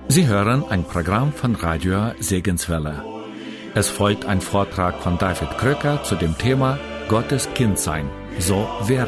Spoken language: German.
Sie hören ein Programm von Radio Segenswelle. Es folgt ein Vortrag von David Kröcker zu dem Thema Gottes Kind sein. So wäre